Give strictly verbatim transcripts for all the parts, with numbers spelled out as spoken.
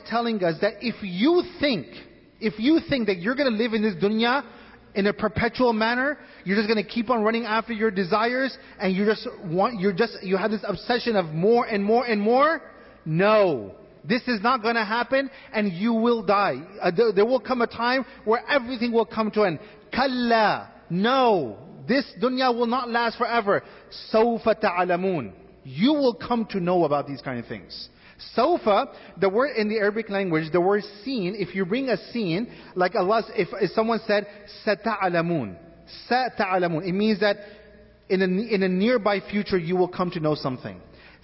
telling us that if you think, if you think that you're going to live in this dunya in a perpetual manner, you're just going to keep on running after your desires, and you just want, you're just, you have this obsession of more and more and more. No. This is not going to happen, and you will die. Uh, there, there will come a time where everything will come to an end. Kalla. No. This dunya will not last forever. Sawfa ta'alamun. You will come to know about these kind of things. Sawfa, the word in the Arabic language, the word seen, if you bring a scene, like Allah, if, if someone said, sata'alamun. Sata'alamun. It means that in a, in a nearby future you will come to know something.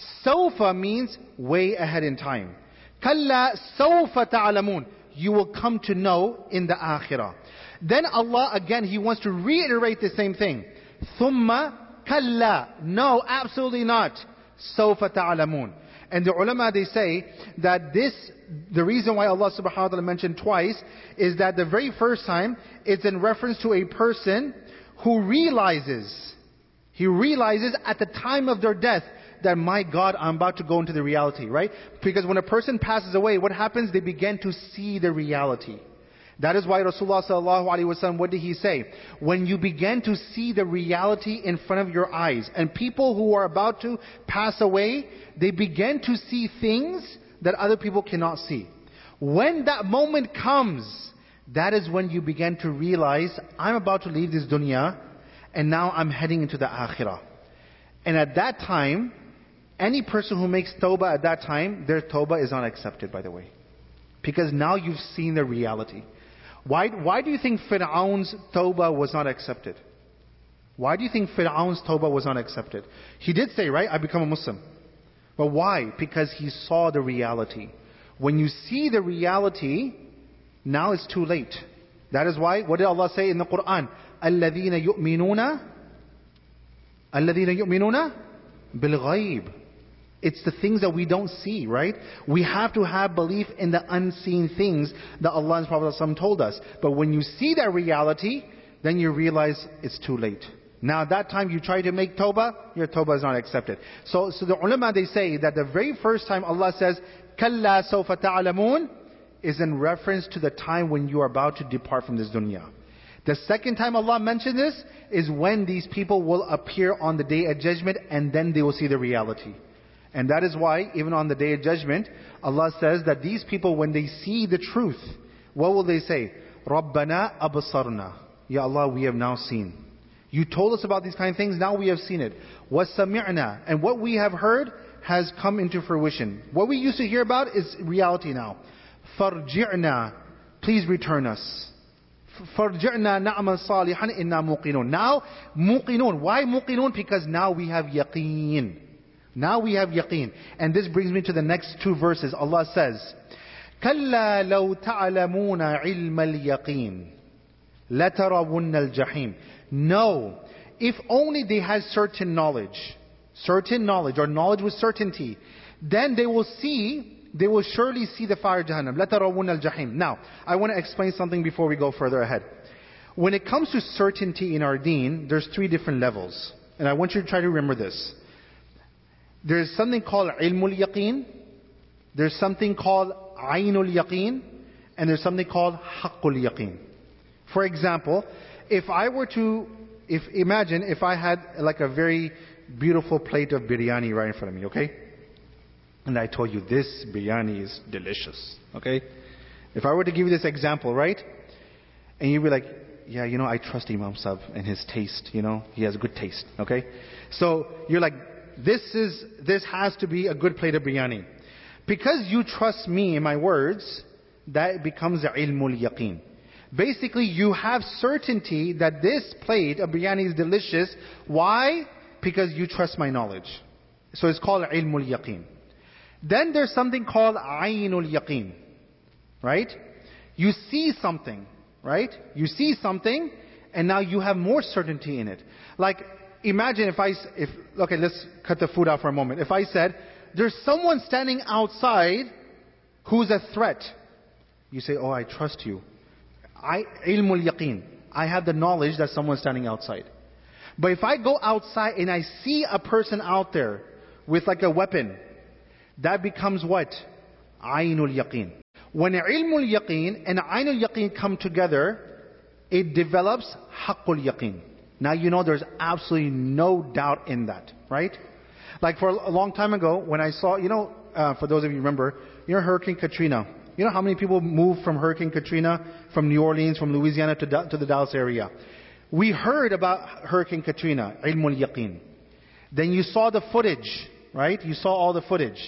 Sawfa means way ahead in time. Kalla sawfa ta'alamun. You will come to know in the akhirah. Then Allah again, He wants to reiterate the same thing. Thumma kalla. No, absolutely not. Sawfa ta'alamun. And the ulama, they say that this, the reason why Allah subhanahu wa ta'ala mentioned twice, is that the very first time, it's in reference to a person who realizes, he realizes at the time of their death, that my God, I'm about to go into the reality, right? Because when a person passes away, what happens? They begin to see the reality. That is why Rasulullah sallallahu alaihi wasallam, what did he say? When you begin to see the reality in front of your eyes, and people who are about to pass away, they begin to see things that other people cannot see. When that moment comes, that is when you begin to realize, I'm about to leave this dunya, and now I'm heading into the akhirah. And at that time, any person who makes tawbah at that time, their tawbah is not accepted, by the way. Because now you've seen the reality. Why, why do you think Fir'aun's tawbah was not accepted? Why do you think Fir'aun's tawbah was not accepted? He did say, right, I become a Muslim. But why? Because he saw the reality. When you see the reality, now it's too late. That is why, what did Allah say in the Quran? الَّذِينَ يُؤْمِنُونَ الَّذِينَ يُؤْمِنُونَ بِالْغَيْبِ. It's the things that we don't see, right? We have to have belief in the unseen things that Allah and Prophet ﷺ told us. But when you see that reality, then you realize it's too late. Now at that time you try to make tawbah, your tawbah is not accepted. So, so the ulama, they say that the very first time Allah says, كَلَّا سَوْفَ تَعْلَمُونَ, is in reference to the time when you are about to depart from this dunya. The second time Allah mentioned this is when these people will appear on the Day of Judgment, and then they will see the reality. And that is why, even on the Day of Judgment, Allah says that these people, when they see the truth, what will they say? رَبَّنَا أَبْصَرْنَا. Ya Allah, we have now seen. You told us about these kind of things, now we have seen it. وَسَمِعْنَا. And what we have heard has come into fruition. What we used to hear about is reality now. فَارْجِعْنَا. Please return us. فَارْجِعْنَا نَعْمَلْ صَالِحًا إِنَّا مُوقِنُونَ. Now, muqinun. Why muqinun? Because now we have yaqeen. Now we have yaqeen. And this brings me to the next two verses. Allah says, كَلَّا لَوْ تَعْلَمُونَ عِلْمَ الْيَقِينِ لَتَرَوُنَّ الْجَحِيمِ. No, if only they had certain knowledge, certain knowledge or knowledge with certainty, then they will see, they will surely see the fire of Jahannam. لَتَرَوُنَّ الْجَحِيمِ. Now, I want to explain something before we go further ahead. When it comes to certainty in our deen, there's three different levels. And I want you to try to remember this. There's something called ilmul yaqeen, there's something called aynul yaqeen, and there's something called haqqul yaqeen. For example, if I were to, if imagine if I had like a very beautiful plate of biryani right in front of me, okay? And I told you this biryani is delicious, okay? If I were to give you this example, right? And you'd be like, yeah, you know, I trust Imam Sahib and his taste, you know, he has good taste, okay? So you're like, This is, this has to be a good plate of biryani. Because you trust me in my words, that becomes ilmul yaqeen. Basically, you have certainty that this plate of biryani is delicious. Why? Because you trust my knowledge. So it's called ilmul yaqeen. Then there's something called aynul yaqeen. Right? You see something. Right? You see something, and now you have more certainty in it. Like, imagine if I, if, okay, let's cut the food out for a moment. If I said, there's someone standing outside who's a threat. You say, oh, I trust you. I, ilmul yaqeen. I have the knowledge that someone's standing outside. But if I go outside and I see a person out there with like a weapon, that becomes what? Aynul yaqeen. When ilmul yaqeen and ainul yaqeen come together, it develops haqqul yaqeen. Now you know there's absolutely no doubt in that, right? Like for a long time ago, when I saw, you know, uh, for those of you who remember, you know Hurricane Katrina. You know how many people moved from Hurricane Katrina, from New Orleans, from Louisiana to, to the Dallas area? We heard about Hurricane Katrina, ilmul yaqeen. Then you saw the footage, right? You saw all the footage.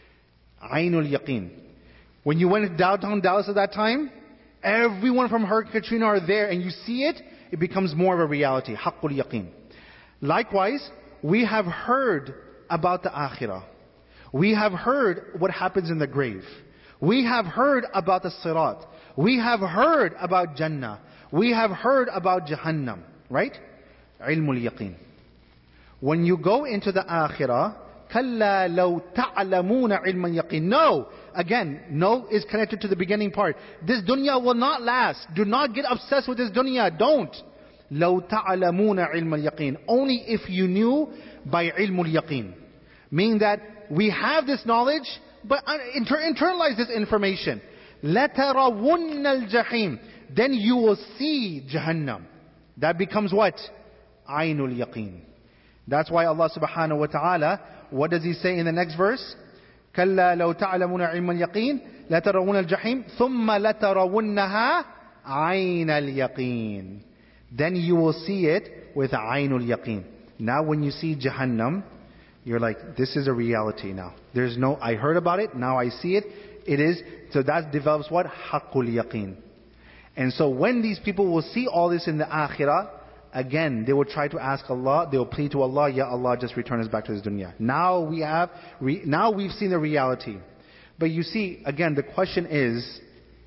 Ainul yaqeen. When you went to downtown Dallas at that time, everyone from Hurricane Katrina are there and you see it, it becomes more of a reality. Haqqul yaqeen. Likewise, we have heard about the akhirah. We have heard what happens in the grave. We have heard about the sirat. We have heard about Jannah. We have heard about Jahannam. Right? Ilmul yaqeen. When you go into the akhirah, كَلَّا لَوْ تَعْلَمُونَ عِلْمًا يَقِينًا. No. Again, no is connected to the beginning part. This dunya will not last. Do not get obsessed with this dunya. Don't. لَوْ تَعْلَمُونَ عِلْمًا يَقِينًا. Only if you knew by ilmul yaqeen. Meaning that we have this knowledge, but inter- internalize this information. لَتَرَوُنَّ الْجَحِيمِ. Then you will see Jahannam. That becomes what? Ainul yaqeen. That's why Allah subhanahu wa ta'ala, what does He say in the next verse? كَلَّا لَوْ تَعْلَمُونَ عِلْمَ الْيَقِينِ لَتَرَوُنَّ الْجَحِيمِ ثُمَّ لَتَرَوُنَّهَا عَيْنَ الْيَقِينِ. Then you will see it with Ainul yaqeen. Now when you see Jahannam, you're like, this is a reality now. There's no, I heard about it, now I see it. It is, so that develops what? Haqqul yaqeen. And so when these people will see all this in the akhirah, again, they will try to ask Allah, they will plead to Allah, Ya Allah, just return us back to this dunya. Now we have, re, now we've seen the reality. But you see, again, the question is,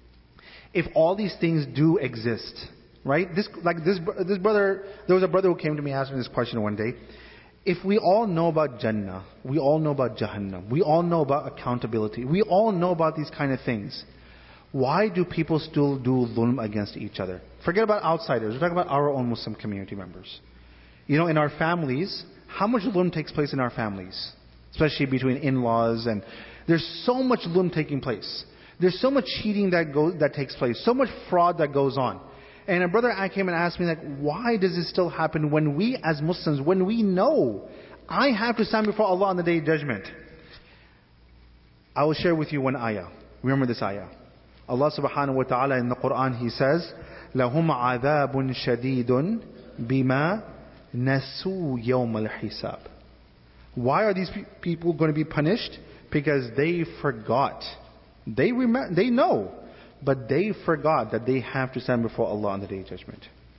if all these things do exist, right? This, like this, this brother, there was a brother who came to me asking this question one day. If we all know about Jannah, we all know about Jahannam, we all know about accountability, we all know about these kind of things, why do people still do dhulm against each other? Forget about outsiders. We're talking about our own Muslim community members. You know, in our families, how much dhulm takes place in our families? Especially between in-laws, and there's so much dhulm taking place. There's so much cheating that goes, that takes place. So much fraud that goes on. And a brother I came and asked me, like, why does this still happen when we as Muslims, when we know I have to stand before Allah on the Day of Judgment? I will share with you one ayah. Remember this ayah. Allah subhanahu wa ta'ala in the Quran, He says, لَهُمْ عَذَابٌ شَدِيدٌ بِمَا نَسُوا يَوْمَ الْحِسَابِ. Why are these pe- people going to be punished? Because they forgot. They remember, they know, but they forgot that they have to stand before Allah on the Day of Judgment.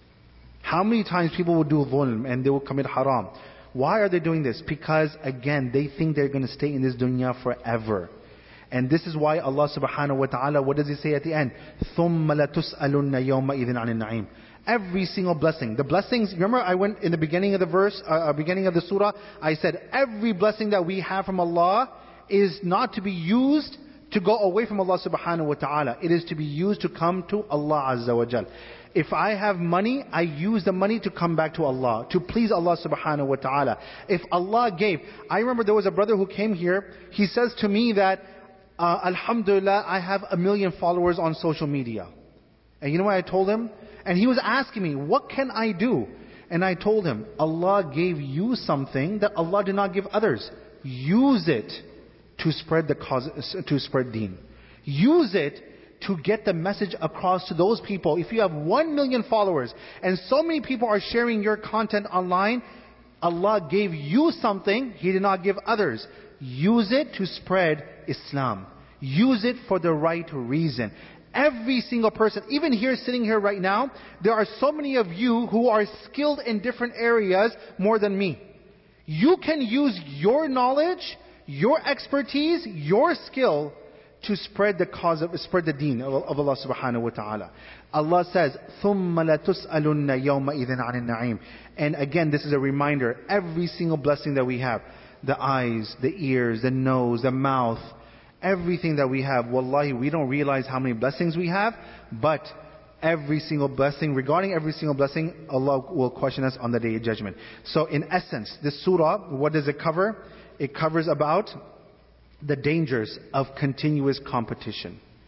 How many times people will do dhulm and they will commit haram? Why are they doing this? Because again, they think they're going to stay in this dunya forever. And this is why Allah subhanahu wa ta'ala, what does He say at the end? ثُمَّ لَتُسْأَلُنَّ يَوْمَئِذٍ عَنِ النَّعِيمِ. Every single blessing. The blessings, remember I went in the beginning of the verse, uh, beginning of the surah, I said every blessing that we have from Allah is not to be used to go away from Allah subhanahu wa ta'ala. It is to be used to come to Allah azza wa jal. If I have money, I use the money to come back to Allah, to please Allah subhanahu wa ta'ala. If Allah gave, I remember there was a brother who came here, he says to me that, Uh, Alhamdulillah, I have a million followers on social media. And you know what I told him? And he was asking me, what can I do? And I told him, Allah gave you something that Allah did not give others. Use it to spread the cause, to spread deen. Use it to get the message across to those people. If you have one million followers and so many people are sharing your content online, Allah gave you something He did not give others. Use it to spread Islam. Use it for the right reason. Every single person, even here sitting here right now, there are so many of you who are skilled in different areas more than me. You can use your knowledge, your expertise, your skill to spread the cause of, spread the deen of, of Allah subhanahu wa ta'ala. Allah says, ثُمَّ لَتُسْأَلُنَّ يَوْمَئِذٍ عَنِ النَّعِيمِ. And again, this is a reminder, every single blessing that we have, the eyes, the ears, the nose, the mouth, everything that we have, wallahi, we don't realize how many blessings we have, but every single blessing, regarding every single blessing, Allah will question us on the Day of Judgment. So in essence, this surah, what does it cover? It covers about the dangers of continuous competition.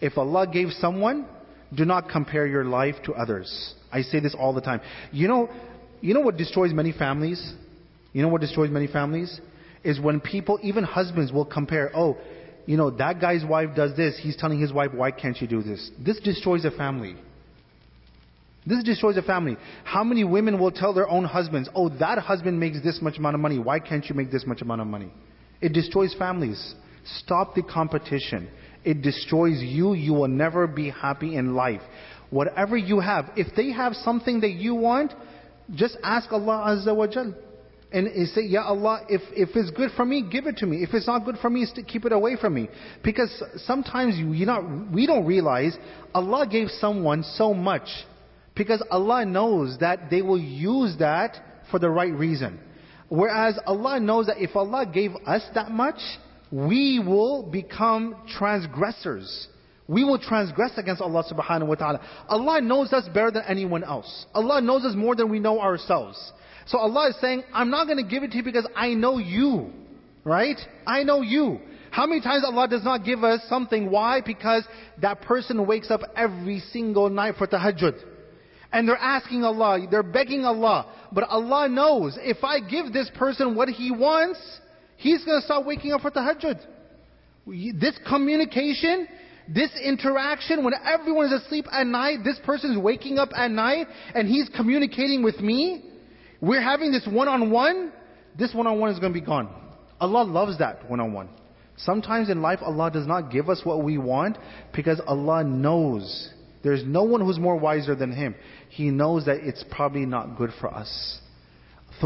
If Allah gave someone, do not compare your life to others. I say this all the time. You know, you know what destroys many families? You know what destroys many families? Is when people, even husbands, will compare, oh, you know, that guy's wife does this. He's telling his wife, why can't you do this? This destroys a family. This destroys a family. How many women will tell their own husbands, oh, that husband makes this much amount of money. Why can't you make this much amount of money? It destroys families. Stop the competition. It destroys you. You will never be happy in life. Whatever you have, if they have something that you want, just ask Allah Azza wa Jal. And say, Ya Allah, if, if it's good for me, give it to me. If it's not good for me, keep it away from me. Because sometimes you, you not, we don't realize Allah gave someone so much because Allah knows that they will use that for the right reason. Whereas Allah knows that if Allah gave us that much, we will become transgressors. We will transgress against Allah subhanahu wa ta'ala. Allah knows us better than anyone else. Allah knows us more than we know ourselves. So Allah is saying, I'm not going to give it to you because I know you. Right? I know you. How many times Allah does not give us something? Why? Because that person wakes up every single night for tahajjud. And they're asking Allah, they're begging Allah. But Allah knows, if I give this person what he wants, he's going to start waking up for tahajjud. This communication, this interaction, when everyone is asleep at night, this person is waking up at night and he's communicating with me. We're having this one-on-one. This one-on-one is going to be gone. Allah loves that one-on-one. Sometimes in life, Allah does not give us what we want because Allah knows. There's no one who's more wiser than Him. He knows that it's probably not good for us. So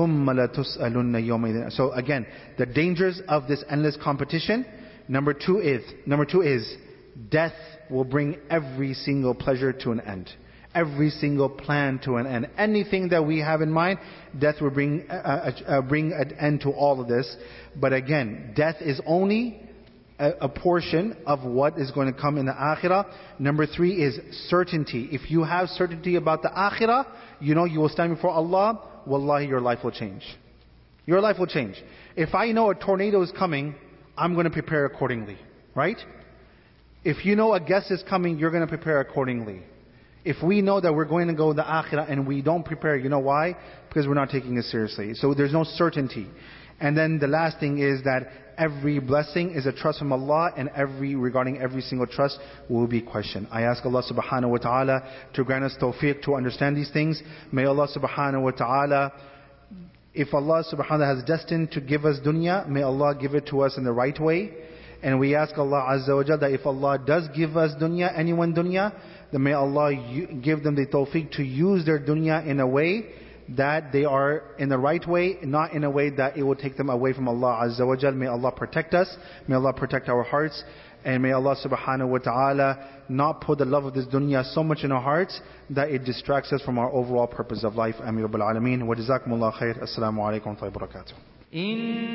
again, the dangers of this endless competition. Number two is, number two is, death will bring every single pleasure to an end. Every single plan to an end. Anything that we have in mind, death will bring, uh, uh, bring an end to all of this. But again, death is only a, a portion of what is going to come in the akhirah. Number three is certainty. If you have certainty about the akhirah, you know you will stand before Allah, wallahi your life will change. Your life will change. If I know a tornado is coming, I'm going to prepare accordingly. Right? If you know a guest is coming, you're going to prepare accordingly. If we know that we're going to go to the akhirah and we don't prepare, you know why? Because we're not taking it seriously. So there's no certainty. And then the last thing is that every blessing is a trust from Allah, and every regarding every single trust will be questioned. I ask Allah subhanahu wa ta'ala to grant us tawfiq to understand these things. May Allah subhanahu wa ta'ala, if Allah subhanahu wa ta'ala has destined to give us dunya, may Allah give it to us in the right way. And we ask Allah Azza wa Jalla that if Allah does give us dunya, anyone dunya, then may Allah give them the tawfiq to use their dunya in a way that they are in the right way, not in a way that it will take them away from Allah Azza wa Jalla. May Allah protect us. May Allah protect our hearts. And may Allah subhanahu wa ta'ala not put the love of this dunya so much in our hearts that it distracts us from our overall purpose of life. Ameen Rabbil Alameen. Wa jazakumullah khair. Assalamu alaikum wa rahmatullahi wa barakatuh.